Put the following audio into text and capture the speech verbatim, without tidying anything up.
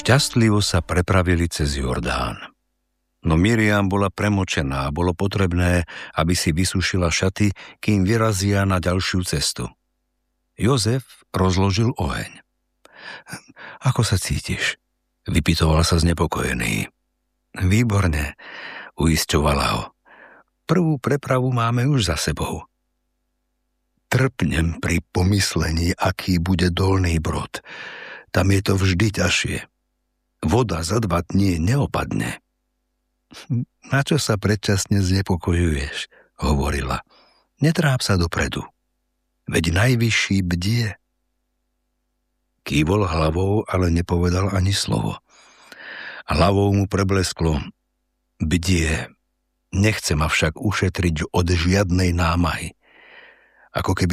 Šťastlivo sa prepravili cez Jordán. No Miriam bola premočená a bolo potrebné, aby si vysušila šaty, kým vyrazia na ďalšiu cestu. Jozef rozložil oheň. Ako sa cítiš? Vypytoval sa znepokojený. Výborne, uisťovala ho. Prvú prepravu máme už za sebou. Trpnem pri pomyslení, aký bude Dolný Brod. Tam je to vždy ťažšie. Voda za dva dní neopadne. Na čo sa predčasne znepokojuješ, hovorila. Netráp sa dopredu. Veď najvyšší bdie. Kývol hlavou, ale nepovedal ani slovo. Hlavou mu preblesklo. Bdie. Nechce ma však ušetriť od žiadnej námahy. Ako keby